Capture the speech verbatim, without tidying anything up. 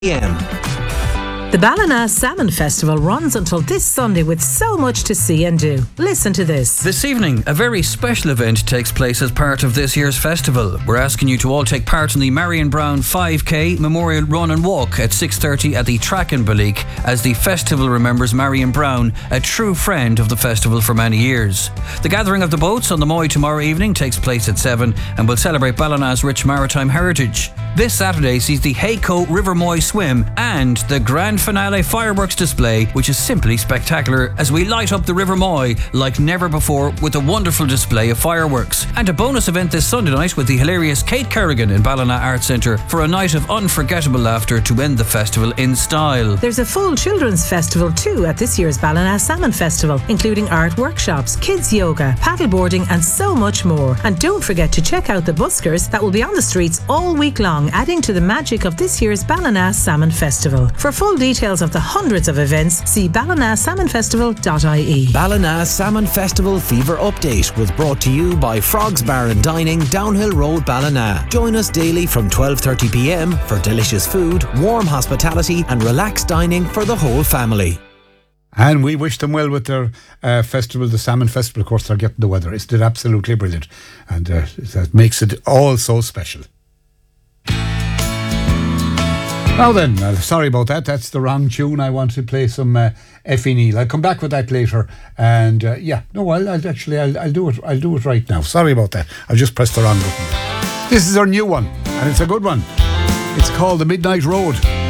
p.m. The Ballina Salmon Festival runs until this Sunday with so much to see and do. Listen to this. This evening, a very special event takes place as part of this year's festival. We're asking you to all take part in the Marion Brown five K Memorial Run and Walk at six thirty at the Track in Balleek, as the festival remembers Marion Brown, a true friend of the festival for many years. The gathering of the boats on the Moy tomorrow evening takes place at seven and will celebrate Ballina's rich maritime heritage. This Saturday sees the Hayco River Moy Swim and the grand finale fireworks display, which is simply spectacular as we light up the River Moy like never before with a wonderful display of fireworks. And a bonus event this Sunday night with the hilarious Kate Kerrigan in Ballina Arts Centre for a night of unforgettable laughter to end the festival in style. There's a full children's festival too at this year's Ballina Salmon Festival, including art workshops, kids yoga, paddleboarding and so much more. And don't forget to check out the buskers that will be on the streets all week long, adding to the magic of this year's Ballina Salmon Festival. For full details of the hundreds of events, see ballina salmon festival dot I E. Ballina Salmon Festival Fever Update was brought to you by Frogs Bar and Dining, Downhill Road, Ballina. Join us daily from twelve thirty p.m. for delicious food, warm hospitality and relaxed dining for the whole family. And we wish them well with their uh, festival, the Salmon Festival. Of course, they're getting the weather. It's absolutely brilliant. And uh, that makes it all so special. Now then, uh, sorry about that. That's the wrong tune. I want to play some uh, Effie Neal. I'll come back with that later. And uh, yeah, no, I'll, I'll actually I'll, I'll do it. I'll do it right now. Sorry about that. I've just pressed the wrong button. This is our new one, and it's a good one. It's called The Midnight Road.